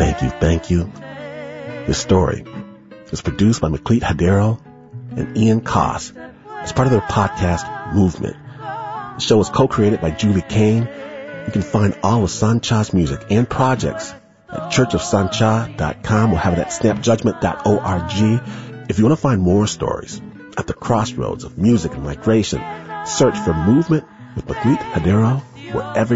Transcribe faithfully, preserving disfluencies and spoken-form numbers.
Thank you, thank you. This story is produced by Macleet Hadero and Ian Koss as part of their podcast, Movement. The show is co-created by Julie Kane. You can find all of Sancha's music and projects at church of sancha dot com. We'll have it at snap judgment dot org. If you want to find more stories at the crossroads of music and migration, search for Movement with Macleet Hadero wherever